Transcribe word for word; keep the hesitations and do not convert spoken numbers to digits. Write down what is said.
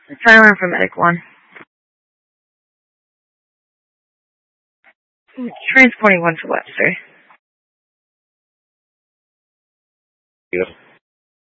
Silent for Medic one. Transporting one to Webster. Yeah.